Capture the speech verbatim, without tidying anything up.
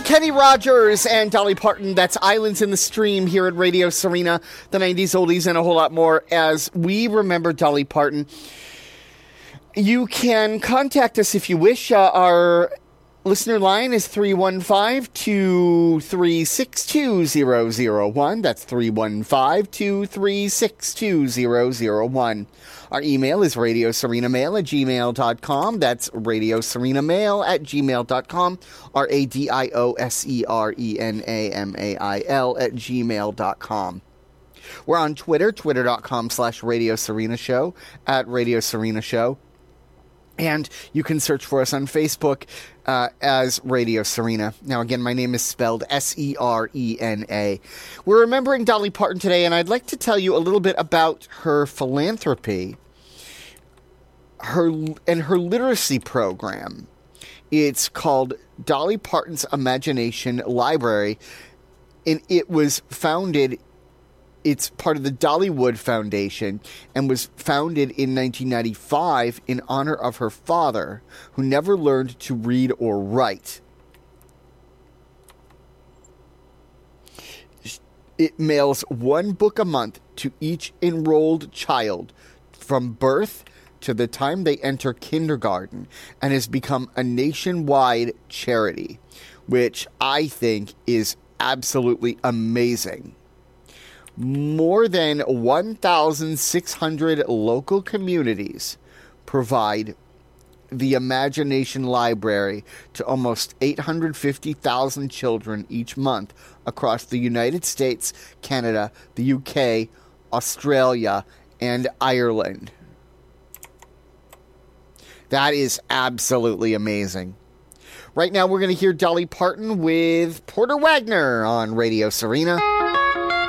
Kenny Rogers and Dolly Parton. That's Islands in the Stream here at Radio Serena, the nineties oldies and a whole lot more as we remember Dolly Parton. You can contact us if you wish. Uh, our listener line is three one five, two three six, two zero zero one. That's three one five, two three six, two zero zero one. Our email is radioserenamail at gmail dot com. That's radioserenamail at gmail dot com. R A D I O S E R E N A M A I L at gmail dot com. We're on Twitter, twitter dot com slash Radio Serena Show, at Radio Serena Show. And you can search for us on Facebook uh, as Radio Serena. Now, again, my name is spelled S E R E N A. We're remembering Dolly Parton today, and I'd like to tell you a little bit about her philanthropy her and her literacy program. It's called Dolly Parton's Imagination Library, and it was founded It's part of the Dollywood Foundation and was founded in nineteen ninety-five in honor of her father, who never learned to read or write. It mails one book a month to each enrolled child from birth to the time they enter kindergarten and has become a nationwide charity, which I think is absolutely amazing. More than one thousand six hundred local communities provide the Imagination Library to almost eight hundred fifty thousand children each month across the United States, Canada, the U K, Australia, and Ireland. That is absolutely amazing. Right now we're going to hear Dolly Parton with Porter Wagoner on Radio Serena.